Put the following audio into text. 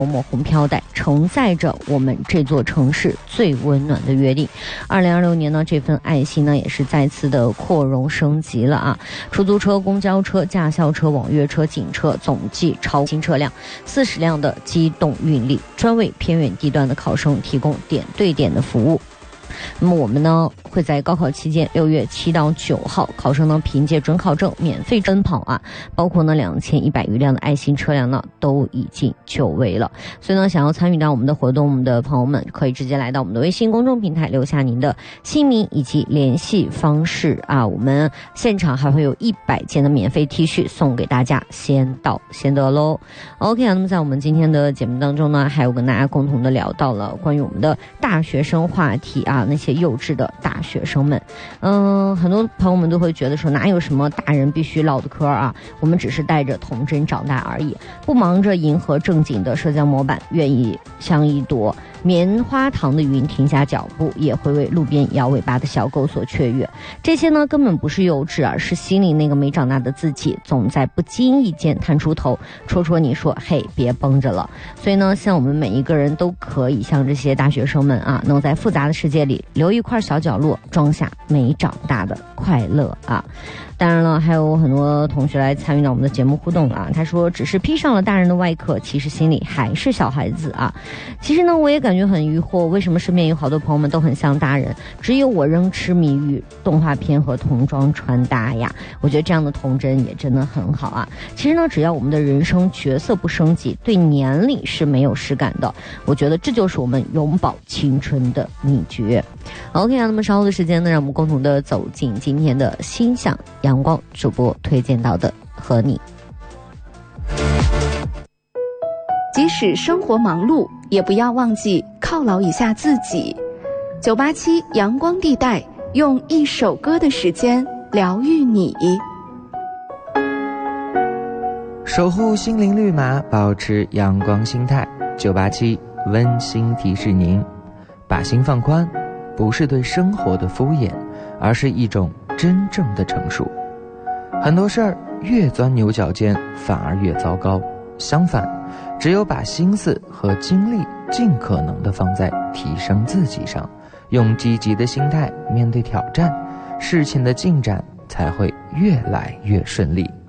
抹红飘带承载着我们这座城市最温暖的约定。2026年呢，这份爱心呢也是再次的扩容升级了啊！出租车、公交车、驾校车、网约车、警车总计超新车辆40辆的机动运力，专为偏远地段的考生提供点对点的服务。那么我们呢会在高考期间6月7到9号，考生呢凭借准考证免费奔跑啊，包括呢2100余辆的爱心车辆呢都已经就位了。所以呢，想要参与到我们的活动，我们的朋友们可以直接来到我们的微信公众平台，留下您的姓名以及联系方式啊。我们现场还会有100件的免费 T 恤送给大家，先到先得喽。OK 啊，那么在我们今天的节目当中呢，还有跟大家共同的聊到了关于我们的大学生话题啊，那些幼稚的大学生们。很多朋友们都会觉得说，哪有什么大人必须唠的嗑啊，我们只是带着童真长大而已，不忙着迎合正经的社交模板，愿意像一朵棉花糖的云停下脚步，也会为路边摇尾巴的小狗所雀跃。这些呢根本不是幼稚，而是心里那个没长大的自己总在不经意间探出头戳戳你说，嘿，别绷着了。所以呢，像我们每一个人都可以像这些大学生们啊，能在复杂的世界里留一块小角落，装下没长大的快乐啊。当然了，还有很多同学来参与到我们的节目互动啊。他说，只是披上了大人的外壳，其实心里还是小孩子啊。其实呢，我也感觉很疑惑，为什么身边有好多朋友们都很像大人，只有我仍痴迷于动画片和童装穿搭呀？我觉得这样的童真也真的很好啊。其实呢，只要我们的人生角色不升级，对年龄是没有实感的。我觉得这就是我们永葆青春的秘诀。OK 啊，那么稍后的时间呢，让我们共同的走进今天的心想阳光主播推荐到的和你。 即使生活忙碌，也不要忘记犒劳一下自己。987阳光地带，用一首歌的时间疗愈你。 守护心灵绿码，保持阳光心态。987温馨提示您，把心放宽，不是对生活的敷衍，而是一种真正的成熟。很多事儿越钻牛角尖，反而越糟糕。相反，只有把心思和精力尽可能地放在提升自己上，用积极的心态面对挑战，事情的进展才会越来越顺利。